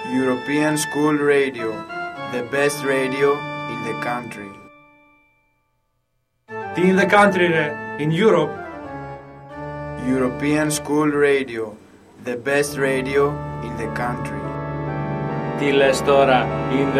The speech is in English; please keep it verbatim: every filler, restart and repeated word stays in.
European School Radio, the best radio in the country. Τι in the country, ρε, in Europe. European School Radio, the best radio in the country. Τι λες τώρα, in the